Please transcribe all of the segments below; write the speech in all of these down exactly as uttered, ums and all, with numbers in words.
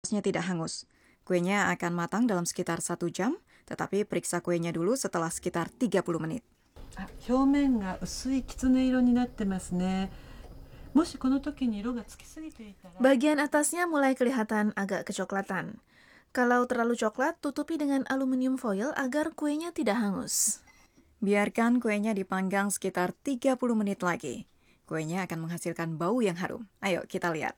Kuenya tidak hangus. Kuenya akan matang dalam sekitar satu jam, tetapi periksa kuenya dulu setelah sekitar tiga puluh menit. あ、表面が薄いきつね色になってますね。もしこの時に色がつきすぎていたら Bagian atasnya mulai kelihatan agak kecoklatan. Kalau terlalu coklat, tutupi dengan aluminium foil agar kuenya tidak hangus. Biarkan kuenya dipanggang sekitar tiga puluh menit lagi. Kuenya akan menghasilkan bau yang harum. Ayo kita lihat.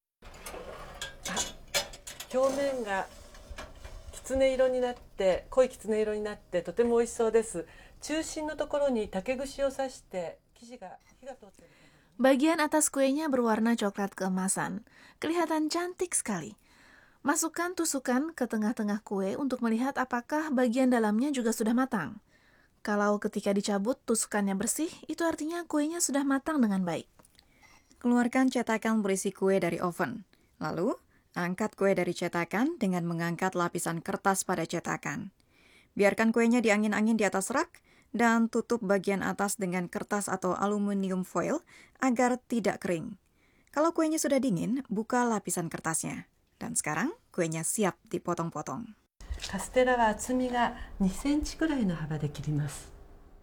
表面がきつね色になって濃いきつね色になってとても美味しそうです。中心のところに竹串を刺して生地が火が通っている。 Bagian atas kuenya berwarna coklat keemasan. Kelihatan cantik sekali. Masukkan tusukan ke tengah-tengah kue untuk melihat apakah bagian dalamnya juga sudah matang. Kalau ketika dicabut tusukannya bersih, itu artinya kuenya sudah matang dengan baik. Keluarkan cetakan berisi kue dari oven. Lalu, angkat kue dari cetakan dengan mengangkat lapisan kertas pada cetakan. Biarkan kuenya diangin-angin di atas rak dan tutup bagian atas dengan kertas atau aluminium foil agar tidak kering. Kalau kuenya sudah dingin, buka lapisan kertasnya. Dan sekarang kuenya siap dipotong-potong. カステラは厚みがにセンチくらいの幅で切ります。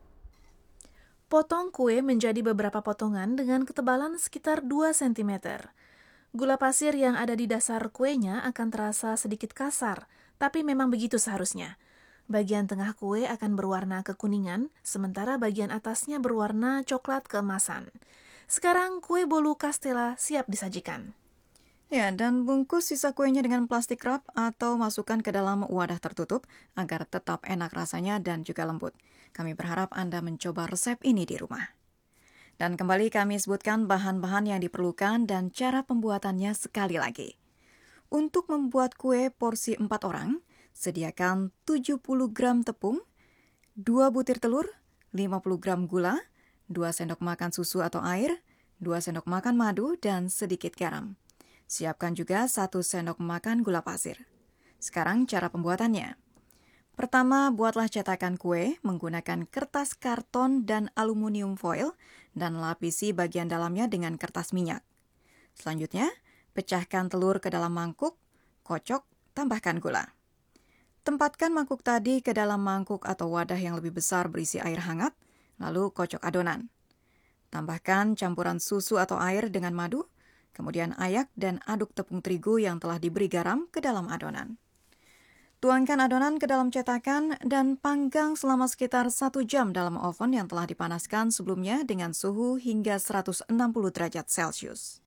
Potong kue menjadi beberapa potongan dengan ketebalan sekitar dua sentimeter. Gula pasir yang ada di dasar kuenya akan terasa sedikit kasar, tapi memang begitu seharusnya. Bagian tengah kue akan berwarna kekuningan, sementara bagian atasnya berwarna coklat keemasan. Sekarang kue bolu kastela siap disajikan. Ya, dan bungkus sisa kuenya dengan plastik wrap atau masukkan ke dalam wadah tertutup agar tetap enak rasanya dan juga lembut. Kami berharap Anda mencoba resep ini di rumah. Dan kembali kami sebutkan bahan-bahan yang diperlukan dan cara pembuatannya sekali lagi. Untuk membuat kue porsi empat orang, sediakan tujuh puluh gram tepung, dua butir telur, lima puluh gram gula, dua sendok makan susu atau air, dua sendok makan madu, dan sedikit garam. Siapkan juga satu sendok makan gula pasir. Sekarang cara pembuatannya. Pertama, buatlah cetakan kue menggunakan kertas karton dan aluminium foil dan lapisi bagian dalamnya dengan kertas minyak. Selanjutnya, pecahkan telur ke dalam mangkuk, kocok, tambahkan gula. Tempatkan mangkuk tadi ke dalam mangkuk atau wadah yang lebih besar berisi air hangat, lalu kocok adonan. Tambahkan campuran susu atau air dengan madu, kemudian ayak dan aduk tepung terigu yang telah diberi garam ke dalam adonan. Tuangkan adonan ke dalam cetakan dan panggang selama sekitar satu jam dalam oven yang telah dipanaskan sebelumnya dengan suhu hingga seratus enam puluh derajat Celcius.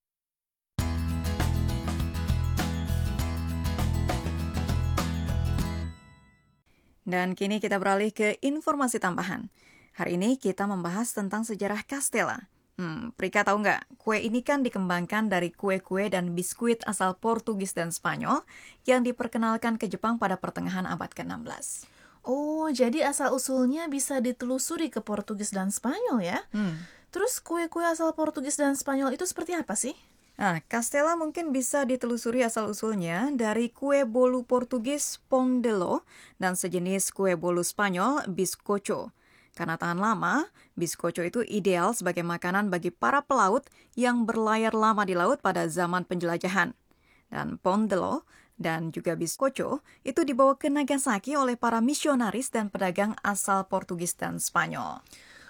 Dan kini kita beralih ke informasi tambahan. Hari ini kita membahas tentang sejarah kastela. Hmm, Prika tahu nggak? Kue ini kan dikembangkan dari kue-kue dan biskuit asal Portugis dan Spanyol yang diperkenalkan ke Jepang pada pertengahan abad ke enam belas. Oh, jadi asal-usulnya bisa ditelusuri ke Portugis dan Spanyol ya? Hmm. Terus kue-kue asal Portugis dan Spanyol itu seperti apa sih? Nah, kastela mungkin bisa ditelusuri asal-usulnya dari kue bolu Portugis pão de ló dan sejenis kue bolu Spanyol bizcocho. Karena tahan lama, bizcocho itu ideal sebagai makanan bagi para pelaut yang berlayar lama di laut pada zaman penjelajahan. Dan pão de ló dan juga bizcocho itu dibawa ke Nagasaki oleh para misionaris dan pedagang asal Portugis dan Spanyol.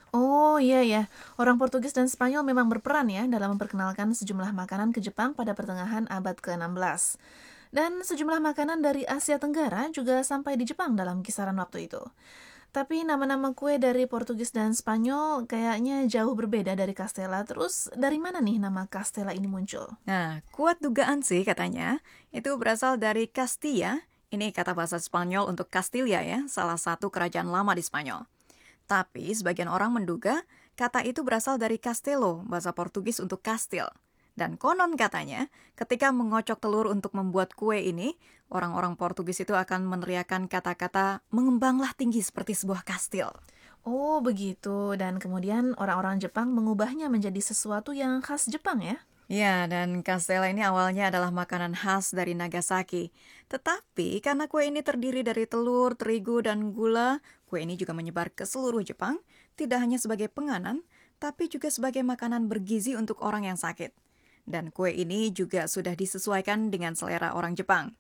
Oh iya ya, orang Portugis dan Spanyol memang berperan ya dalam memperkenalkan sejumlah makanan ke Jepang pada pertengahan abad ke enam belas. Dan sejumlah makanan dari Asia Tenggara juga sampai di Jepang dalam kisaran waktu itu. Tapi nama-nama kue dari Portugis dan Spanyol kayaknya jauh berbeda dari kastela. Terus dari mana nih nama kastela ini muncul? Nah, kuat dugaan sih katanya, itu berasal dari Castilla. Ini kata bahasa Spanyol untuk Castilla ya, salah satu kerajaan lama di Spanyol. Tapi sebagian orang menduga kata itu berasal dari Castelo, bahasa Portugis untuk kastil. Dan konon katanya, ketika mengocok telur untuk membuat kue ini, orang-orang Portugis itu akan meneriakkan kata-kata mengembanglah tinggi seperti sebuah kastil. Oh begitu, dan kemudian orang-orang Jepang mengubahnya menjadi sesuatu yang khas Jepang ya? Ya, dan kastela ini awalnya adalah makanan khas dari Nagasaki. Tetapi karena kue ini terdiri dari telur, terigu, dan gula, kue ini juga menyebar ke seluruh Jepang, tidak hanya sebagai penganan, tapi juga sebagai makanan bergizi untuk orang yang sakit. Dan kue ini juga sudah disesuaikan dengan selera orang Jepang.